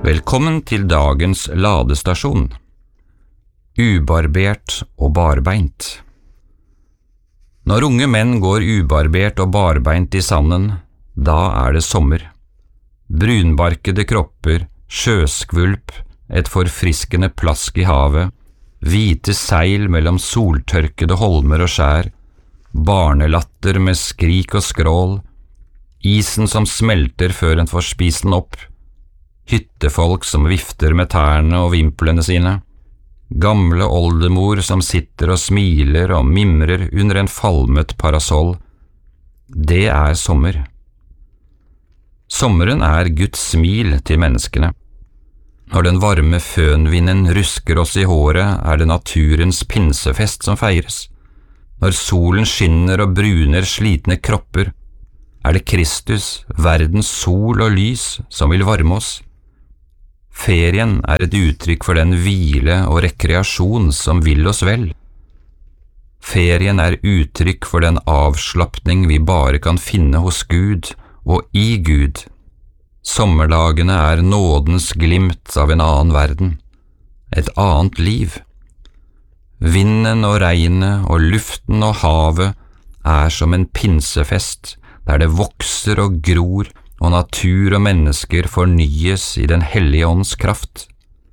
Velkommen til dagens ladestasjon. Ubarbert og barbeint. Når unge menn går ubarbert og barbeint i sanden, da det sommer. Brunbarkede kropper, sjøskvulp, et forfriskende plask i havet, hvite seil mellom soltørkede holmer og skjær, barnelatter med skrik og skrål, isen som smelter før en får spist den opp, hyttefolk som vifter med tærne og vimplene sine, gamle oldemor som sitter og smiler og mimrer under en falmet parasoll. Det sommer. Sommeren Guds smil til menneskene. Når den varme fønvinden rusker oss i håret, det naturens pinsefest som feires. Når solen skinner og bruner slitne kropper, det Kristus, verdens sol og lys, som vil varme oss. Ferien et uttrykk for den hvile og rekreasjon som vil oss vel. Ferien uttrykk for den avslappning vi bare kan finne hos Gud og i Gud. Sommerdagene nådens glimt av en annen verden, et annet liv. Vinden og regnet og luften og havet som en pinsefest, der det vokser og gror, og natur og mennesker fornyes i den hellige ånds kraft.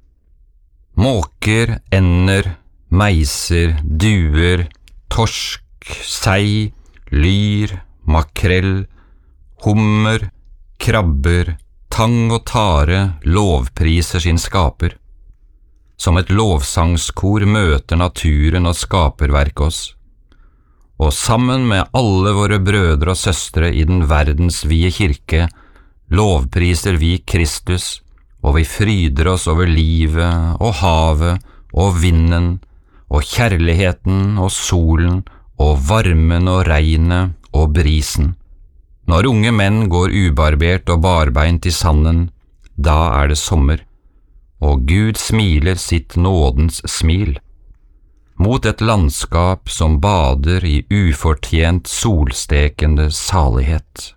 Måker, ender, meiser, duer, torsk, sei, lyr, makrell, hummer, krabber, tang og tare lovpriser sin skaper. Som et lovsangskor møter naturen og skaperverket oss. Og sammen med alle våre brødre og søstre i den verdensvide kirke lovpriser vi Kristus, og vi fryder oss over livet og havet og vinden og kjærligheten og solen og varmen og regnet og brisen. Når unge menn går ubarbert og barbeint i sanden, da det sommer, og Gud smiler sitt nådens smil. Mot et landskap som bader i ufortjent solstekende salighet.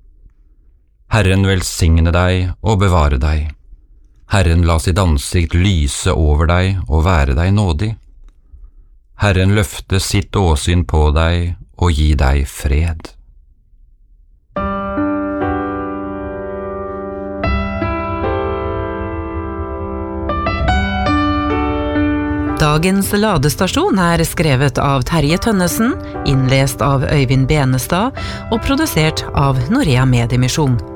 Herren velsigne deg og bevare deg. Herren la sitt ansikt lyse over deg og være deg nådig. Herren løfte sitt åsyn på deg og gi deg fred. Dagens ladestasjon skrevet av Terje Tønnesen, innlest av Øyvind Benestad og produsert av Norea Mediemisjon.